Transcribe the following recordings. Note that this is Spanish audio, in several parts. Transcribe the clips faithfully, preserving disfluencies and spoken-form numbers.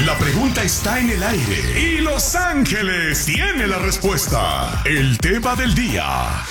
La pregunta está en el aire y Los Ángeles tiene la respuesta. El tema del día.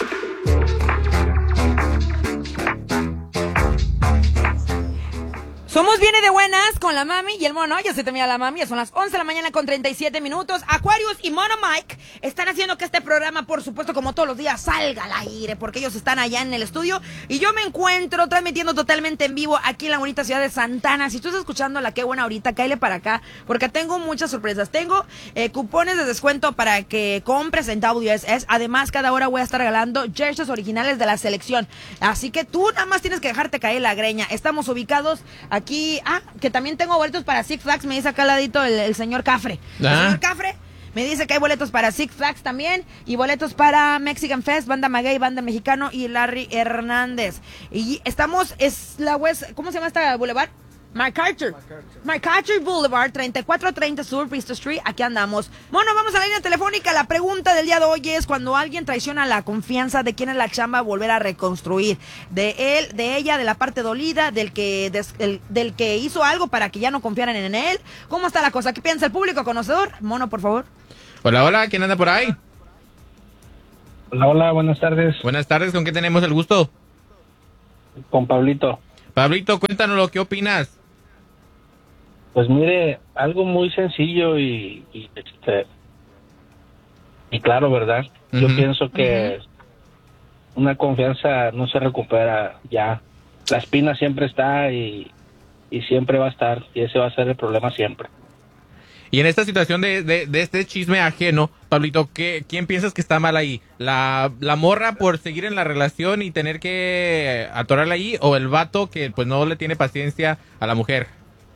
Somos Viene de Buenas con la mami y el mono. Ya se termina la mami, ya son las once de la mañana con treinta y siete minutos. Aquarius y Mono Mike están haciendo que este programa, por supuesto, como todos los días, salga al aire, porque ellos están allá en el estudio y yo me encuentro transmitiendo totalmente en vivo aquí en la bonita ciudad de Santana. Si tú estás escuchando la Qué Buena ahorita, cáele para acá, porque tengo muchas sorpresas. Tengo eh, cupones de descuento para que compres en W S S. Además, cada hora voy a estar regalando jerseys originales de la selección. Así que tú nada más tienes que dejarte caer la greña. Estamos ubicados aquí. Aquí, ah, que también tengo boletos para Six Flags, me dice acá al ladito el, el señor Cafre. Ah. El señor Cafre me dice que hay boletos para Six Flags también y boletos para Mexican Fest, Banda Maguey, Banda Mexicano y Larry Hernández. Y estamos, es la West, ¿cómo se llama esta boulevard? MacArthur. MacArthur. MacArthur Boulevard, treinta y cuatro treinta Sur Bristol Street. Aquí andamos. Bueno, vamos a la línea telefónica. La pregunta del día de hoy es: cuando alguien traiciona la confianza, ¿de quién es la chamba volver a reconstruir? ¿De él, de ella, de la parte dolida, del que, des, el, del que hizo algo para que ya no confiaran en él? ¿Cómo está la cosa? ¿Qué piensa el público conocedor? Mono, por favor. Hola, hola. ¿Quién anda por ahí? Hola, hola. Buenas tardes. Buenas tardes. ¿Con qué tenemos el gusto? Con Pablito. Pablito, cuéntanos lo que opinas. Pues mire, algo muy sencillo y, y este y claro, ¿verdad? Uh-huh. Yo pienso que uh-huh. una confianza no se recupera ya. La espina siempre está y, y siempre va a estar, y ese va a ser el problema siempre. Y en esta situación de, de, de este chisme ajeno, Pablito, ¿qué, ¿quién piensas que está mal ahí? ¿La, ¿La morra por seguir en la relación y tener que atorarla ahí, o el vato que pues no le tiene paciencia a la mujer?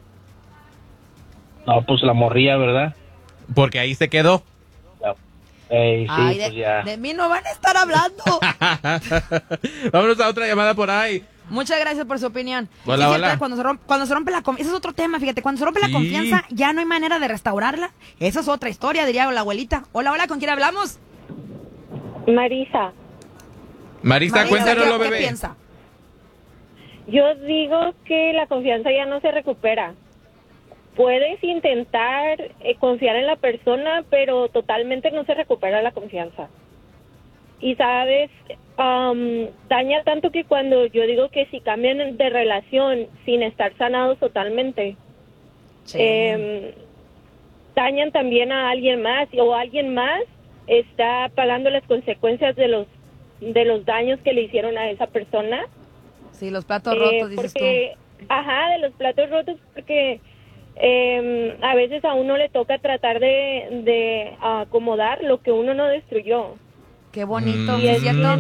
No, pues la morría, ¿verdad? Porque ahí se quedó. Ey, sí, Ay, pues de, ya. de mí no van a estar hablando. Vámonos a otra llamada por ahí. Muchas gracias por su opinión. Hola, sí, hola. Cierto, cuando se rompe, cuando se rompe la confianza, ese es otro tema, fíjate, cuando se rompe sí. la confianza, ya no hay manera de restaurarla. Esa es otra historia, diría la abuelita. Hola, hola, ¿con quién hablamos? Marisa. Marisa, Marisa cuéntanoslo, ¿qué, bebé. ¿Qué piensa? Yo digo que la confianza ya no se recupera. Puedes intentar eh, confiar en la persona, pero totalmente no se recupera la confianza. Y sabes, um, daña tanto que cuando yo digo que si cambian de relación sin estar sanados totalmente, sí. eh, dañan también a alguien más, o alguien más está pagando las consecuencias de los de los daños que le hicieron a esa persona. Sí, los platos rotos, eh, dices porque, tú. Ajá, de los platos rotos, porque eh, a veces a uno le toca tratar de, de acomodar lo que uno no destruyó. Qué bonito, y ¿es cierto?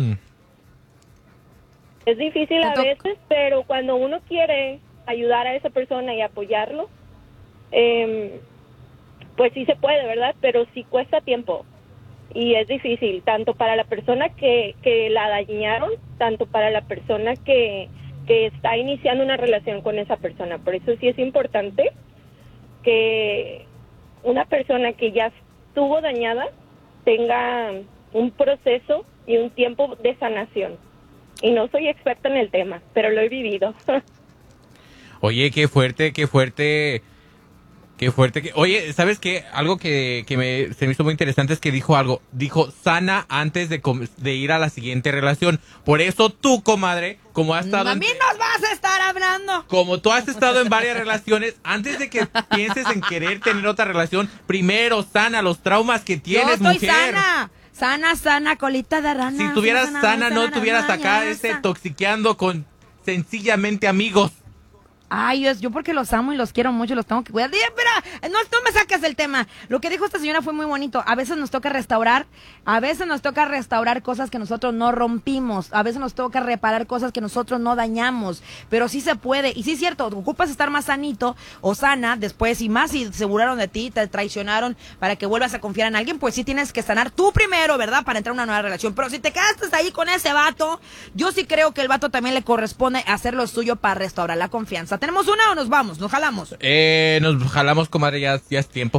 Es difícil a veces, pero cuando uno quiere ayudar a esa persona y apoyarlo, eh, pues sí se puede, ¿verdad? Pero sí cuesta tiempo y es difícil, tanto para la persona que, que la dañaron, tanto para la persona que, que está iniciando una relación con esa persona. Por eso sí es importante que una persona que ya estuvo dañada tenga un proceso y un tiempo de sanación. Y no soy experta en el tema, pero lo he vivido. Oye, qué fuerte, qué fuerte, qué fuerte. Que... Oye, ¿sabes qué? Algo que, que me, se me hizo muy interesante es que dijo algo. Dijo, sana antes de, de ir a la siguiente relación. Por eso tú, comadre, como has estado... A mí en... nos vas a estar hablando. Como tú has estado en varias relaciones, antes de que pienses en querer tener otra relación, primero sana los traumas que tienes, Yo estoy mujer. sana. Sana, sana, colita de rana. Si estuvieras sana, sana, sana, no sana, estuvieras acá ese toxiqueando con sencillamente amigos. Ay, yo, yo porque los amo y los quiero mucho, los tengo que cuidar. Espera, no, no me saques del tema. Lo que dijo esta señora fue muy bonito. A veces nos toca restaurar, a veces nos toca restaurar cosas que nosotros no rompimos, a veces nos toca reparar cosas que nosotros no dañamos, pero sí se puede. Y sí es cierto, ocupas estar más sanito o sana después, y más si se burlaron de ti, te traicionaron, para que vuelvas a confiar en alguien, pues sí tienes que sanar tú primero, ¿verdad? Para entrar a una nueva relación. Pero si te quedaste ahí con ese vato, yo sí creo que el vato también le corresponde hacer lo suyo para restaurar la confianza. ¿Tenemos una o nos vamos? ¿Nos jalamos? Eh, nos jalamos, comadre, ya, ya es tiempo.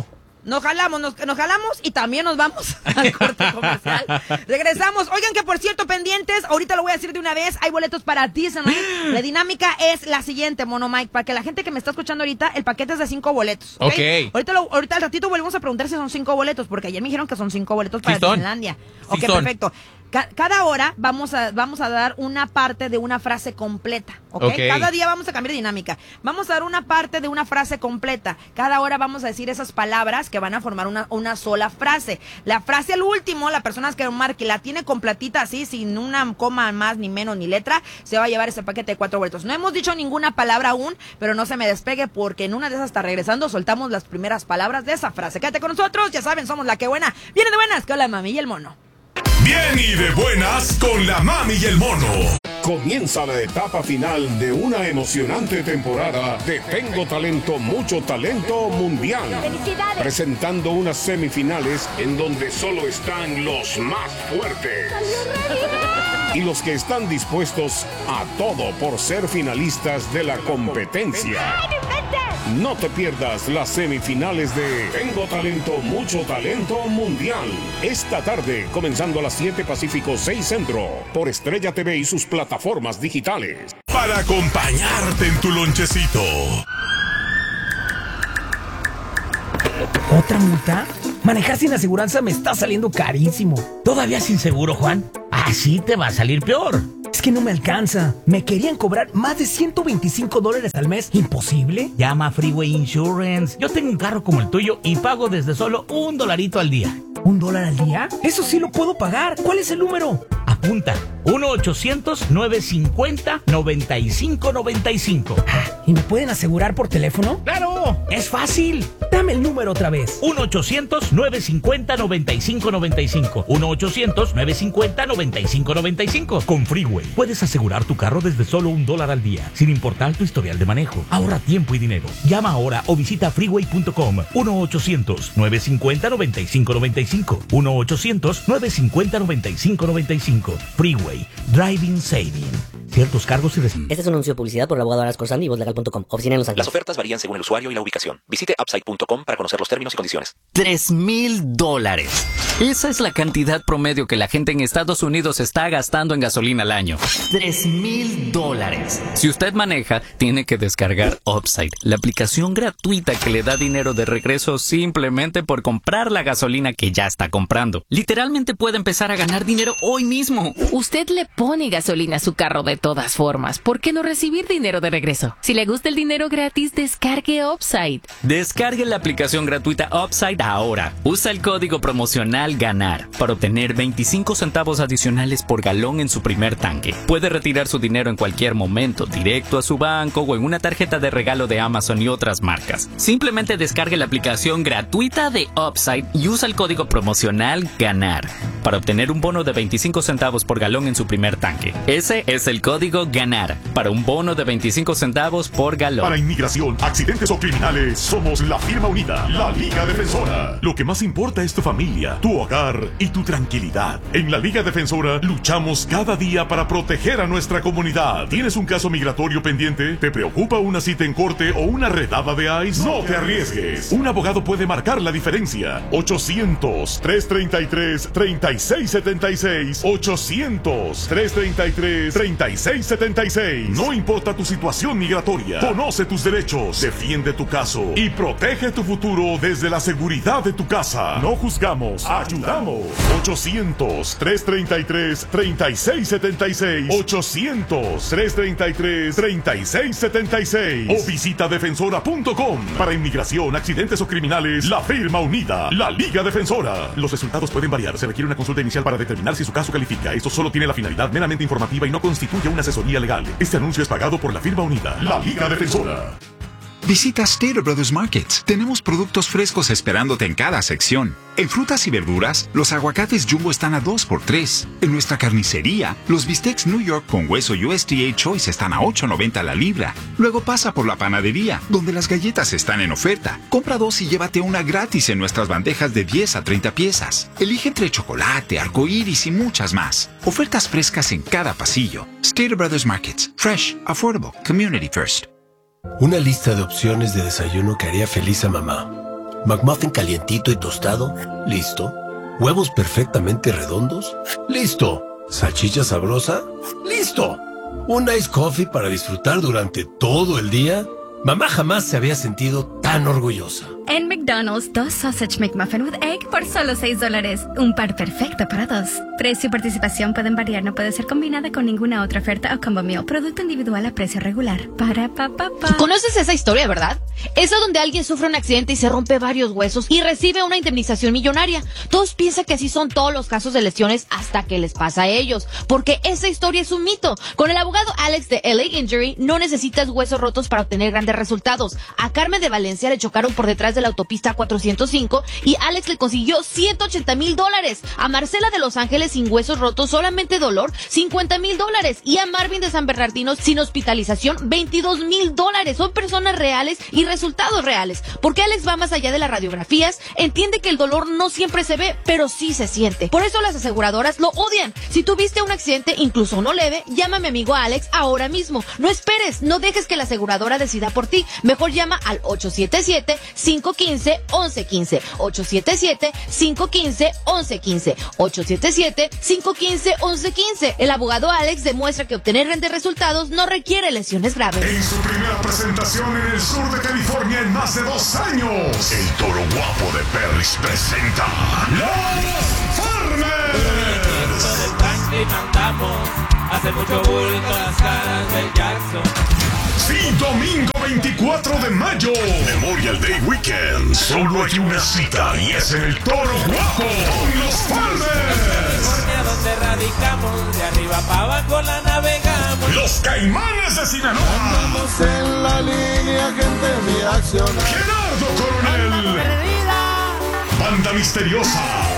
Nos jalamos, nos, nos jalamos y también nos vamos al corte comercial. Regresamos. Oigan que por cierto, pendientes, ahorita lo voy a decir de una vez, hay boletos para Disney. La dinámica es la siguiente, Mono Mike, para que la gente que me está escuchando ahorita, el paquete es de cinco boletos. Ok. okay. Ahorita, lo, ahorita al ratito volvemos a preguntar si son cinco boletos, porque ayer me dijeron que son cinco boletos para sí Disneylandia. Ok, sí perfecto. Cada hora vamos a, vamos a dar una parte de una frase completa, ¿okay? Okay. Cada día vamos a cambiar de dinámica. Vamos a dar una parte de una frase completa. Cada hora vamos a decir esas palabras que van a formar una, una sola frase. La frase al último, la persona que marque la tiene completita así, sin una coma más, ni menos, ni letra, se va a llevar ese paquete de cuatro boletos. No hemos dicho ninguna palabra aún, pero no se me despegue porque en una de esas está regresando, soltamos las primeras palabras de esa frase. Quédate con nosotros, ya saben, somos la que buena. Viene de buenas con la mami y el mono. Bien y de buenas con la mami y el mono. Comienza la etapa final de una emocionante temporada de Tengo Talento, Mucho Talento Mundial. ¡Felicidades! Presentando unas semifinales en donde solo están los más fuertes. Y los que están dispuestos a todo por ser finalistas de la competencia. No te pierdas las semifinales de Tengo Talento, Mucho Talento Mundial. Esta tarde, comenzando a las siete Pacífico, seis Centro, por Estrella T V y sus plataformas digitales. Para acompañarte en tu lonchecito. ¿Otra multa? Manejar sin aseguranza me está saliendo carísimo. ¿Todavía sin seguro, Juan? Así te va a salir peor. Es que no me alcanza. Me querían cobrar más de ciento veinticinco dólares al mes. ¿Imposible? Llama a Freeway Insurance. Yo tengo un carro como el tuyo y pago desde solo un dolarito al día. ¿Un dólar al día? Eso sí lo puedo pagar. ¿Cuál es el número? Apunta. uno ochocientos, novecientos cincuenta, noventa y cinco noventa y cinco. Ah, ¿y me pueden asegurar por teléfono? ¡Claro! ¡Es fácil! Dame el número otra vez. uno ochocientos, novecientos cincuenta, noventa y cinco noventa y cinco. uno ochocientos, novecientos cincuenta, noventa y cinco noventa y cinco. Con Freeway puedes asegurar tu carro desde solo un dólar al día, sin importar tu historial de manejo. Ahorra tiempo y dinero. Llama ahora o visita freeway punto com. uno ochocientos, novecientos cincuenta, noventa y cinco noventa y cinco. uno ochocientos, novecientos cincuenta, noventa y cinco noventa y cinco. Freeway. Driving Saving. Ciertos cargos y restricciones. Este es un anuncio de publicidad por la abogada Aras Corsandi y voz legal punto com. Oficina en Los Ángeles. Las ofertas varían según el usuario y la ubicación. Visite upside punto com para conocer los términos y condiciones. Tres mil dólares. Esa es la cantidad promedio que la gente en Estados Unidos está gastando en gasolina al año. Tres mil dólares. Si usted maneja, tiene que descargar Upside, la aplicación gratuita que le da dinero de regreso simplemente por comprar la gasolina que ya está comprando. Literalmente puede empezar a ganar dinero hoy mismo. Usted le pone gasolina a su carro de todas formas. ¿Por qué no recibir dinero de regreso? Si le gusta el dinero gratis, descargue Upside. Descargue la aplicación gratuita Upside ahora. Usa el código promocional GANAR para obtener veinticinco centavos adicionales por galón en su primer tanque. Puede retirar su dinero en cualquier momento, directo a su banco o en una tarjeta de regalo de Amazon y otras marcas. Simplemente descargue la aplicación gratuita de Upside y usa el código promocional GANAR para obtener un bono de veinticinco centavos por galón en su primer tanque. Ese es el código GANAR para un bono de veinticinco centavos por galón. Para inmigración, accidentes o criminales, somos la firma unida, la Liga Defensora. Lo que más importa es tu familia, tu hogar y tu tranquilidad. En la Liga Defensora luchamos cada día para proteger a nuestra comunidad. ¿Tienes un caso migratorio pendiente? ¿Te preocupa una cita en corte o una redada de ICE? No te arriesgues. Un abogado puede marcar la diferencia. ochocientos, trescientos treinta y tres, treinta y seis setenta y seis. ochocientos, trescientos treinta y tres, treinta y seis setenta y seis. No importa tu situación migratoria. Conoce tus derechos, defiende tu caso y protege tu futuro desde la seguridad de tu casa. No juzgamos, ayudamos. ochocientos, trescientos treinta y tres, treinta y seis setenta y seis. ochocientos, trescientos treinta y tres, treinta y seis setenta y seis. O visita defensora punto com. Para inmigración, accidentes o criminales, la firma unida, la Liga Defensora. Los resultados pueden variar. Se requiere una consulta inicial para determinar si su caso califica. Esto solo tiene la finalidad meramente informativa y no constituye una asesoría legal. Este anuncio es pagado por la firma unida, la Liga Defensora. Visita Stater Brothers Markets. Tenemos productos frescos esperándote en cada sección. En frutas y verduras, los aguacates Jumbo están a dos por tres. En nuestra carnicería, los bistecs New York con hueso U S D A Choice están a ocho noventa la libra. Luego pasa por la panadería, donde las galletas están en oferta. Compra dos y llévate una gratis en nuestras bandejas de diez a treinta piezas. Elige entre chocolate, arcoíris y muchas más. Ofertas frescas en cada pasillo. Stater Brothers Markets. Fresh, affordable, community first. Una lista de opciones de desayuno que haría feliz a mamá. McMuffin calientito y tostado, listo. Huevos perfectamente redondos, listo. Salchicha sabrosa, listo. Un ice coffee para disfrutar durante todo el día. Mamá jamás se había sentido tan orgullosa. En McDonald's, dos Sausage McMuffin with Egg por solo seis dólares. Un par perfecto para dos. Precio y participación pueden variar, no puede ser combinada con ninguna otra oferta o combo meal. Producto individual a precio regular. Para pa pa pa. ¿Conoces esa historia, verdad? Esa donde alguien sufre un accidente y se rompe varios huesos y recibe una indemnización millonaria. Todos piensan que así son todos los casos de lesiones hasta que les pasa a ellos, porque esa historia es un mito. Con el abogado Alex de L A Injury no necesitas huesos rotos para obtener grandes resultados. A Carmen de Valencia le chocaron por detrás de la autopista cuatrocientos cinco y Alex le consiguió ciento ochenta mil dólares. A Marcela de Los Ángeles sin huesos rotos, solamente dolor, cincuenta mil dólares. Y a Marvin de San Bernardino sin hospitalización, veintidós mil dólares. Son personas reales y resultados reales. Porque Alex va más allá de las radiografías, entiende que el dolor no siempre se ve, pero sí se siente. Por eso las aseguradoras lo odian. Si tuviste un accidente, incluso uno leve, llama a mi amigo Alex ahora mismo. No esperes, no dejes que la aseguradora decida por ti. Mejor llama al ocho siete siete, cinco uno cinco, uno uno uno cinco. ocho siete siete, cinco uno cinco, uno uno uno cinco. ocho siete siete, cinco uno cinco, uno uno uno cinco. El abogado Alex demuestra que obtener grandes resultados no requiere lesiones graves. En su primera presentación en el sur de California en más de dos años, el Toro Guapo de Perris presenta Los Farmers. Del tanque mandamos, hace mucho bulto las caras del Jackson. Sí, domingo veinticuatro de mayo, Memorial Day Weekend. Solo hay una cita y es en el Toro Guapo con Los Farmers. California donde radicamos, de arriba para abajo la navegamos. Los Caimanes de Sinaloa. Andamos en la línea, gente de acción. Gerardo Coronel. Banda Misteriosa.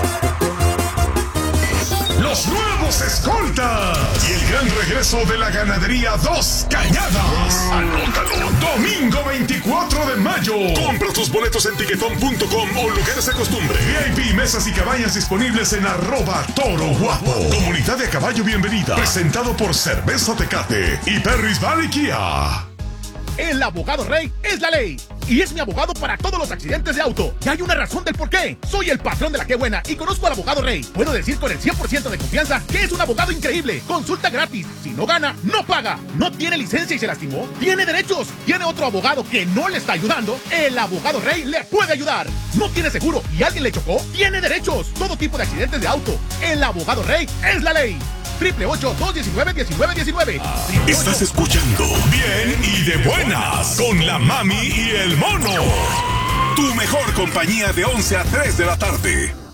Los Nuevos Escoltas y el gran regreso de la ganadería Dos Cañadas. Anótalo, domingo veinticuatro de mayo. Compra tus boletos en tiquetón punto com o lugares de costumbre. V I P, mesas y cabañas disponibles en arroba Toro Guapo. Comunidad de a caballo bienvenida. Presentado por Cerveza Tecate y Perris Valley Kia. El abogado Rey es la ley y es mi abogado para todos los accidentes de auto. Y hay una razón del por qué. Soy el patrón de la que buena y conozco al abogado Rey. Puedo decir con el cien por ciento de confianza que es un abogado increíble. Consulta gratis. Si no gana, no paga. No tiene licencia y se lastimó, tiene derechos. Tiene otro abogado que no le está ayudando. El abogado Rey le puede ayudar. No tiene seguro y alguien le chocó, tiene derechos. Todo tipo de accidentes de auto. El abogado Rey es la ley. Triple ocho, dos diecinueve, diecinueve, diecinueve. Estás escuchando Bien y de Buenas con la Mami y el Mono. Tu mejor compañía de once a tres de la tarde.